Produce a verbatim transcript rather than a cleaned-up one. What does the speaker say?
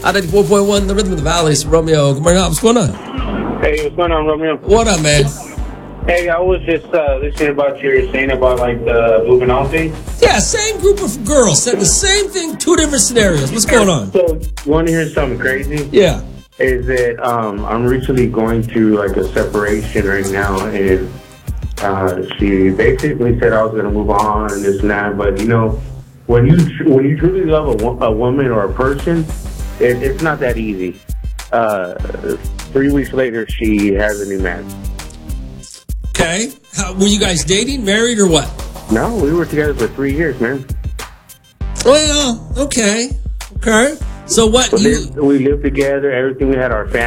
Out of four point one, the Rhythm of the Valley. It's Romeo. Good morning. What's going on? Hey, what's going on, Romeo? What up, man? Hey, I was just uh, listening about your saying about like the moving on thing. Yeah, same group of girls said the same thing, two different scenarios. What's going on? So, you want to hear something crazy? Yeah. Is that um, I'm recently going through like a separation right now, and uh, she basically said I was going to move on and this and that. But you know, when you when you truly love a, wo- a woman or a person, it, it's not that easy. Uh, three weeks later, she has a new man. Okay. How, were you guys dating, married, or what? No, we were together for three years, man. Well, okay. Okay. So what We you... lived, we lived together. Everything. We had our family.